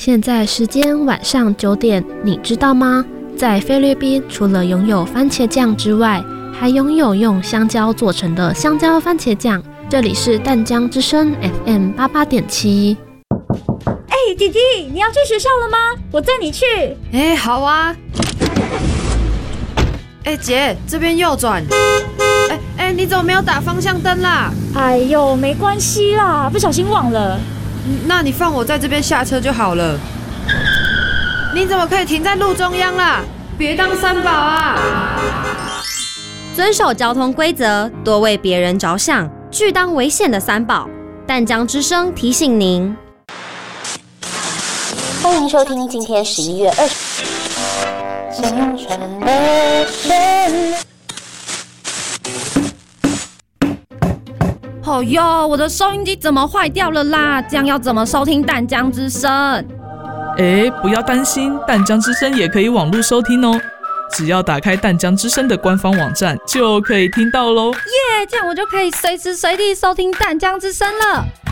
现在时间晚上9点，你知道吗？在菲律宾，除了拥有番茄酱之外，还拥有用香蕉做成的香蕉番茄酱。这里是淡江之声 FM 88.7。 弟弟，你要去学校了吗？我载你去。 好啊。姐，这边右转。你怎么没有打方向灯啦？ 哎呦，没关系啦，不小心忘了。 那你放我在这边下车就好了。你怎么可以停在路中央啦？别当三宝啊！ 遵守交通规则，多为别人着想，拒当危险的三宝。淡江之声提醒您。 欢迎收听今天11月20青春的旋哦哟，我的收音机怎么坏掉了啦？这样要怎么收听淡江之声？ 不要担心，淡江之声也可以网络收听哦。只要打开淡江之声的官方网站，就可以听到咯。 耶，这样我就可以随时随地收听淡江之声了。